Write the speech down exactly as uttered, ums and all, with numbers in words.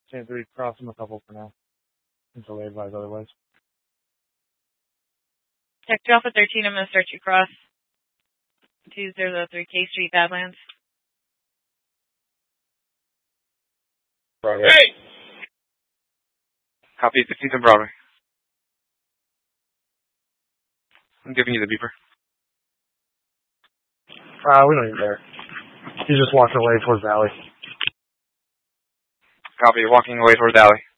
Chance three, cross them a couple for now. Until they advise otherwise. Tech two Alpha thirteen, I'm going to start you cross. two zero three K Street, Badlands. Broadway. Hey! Copy, fifteenth and Broadway. I'm giving you the beeper. Uh, we don't need there. He's just walking away towards the alley. Copy, walking away towards the alley.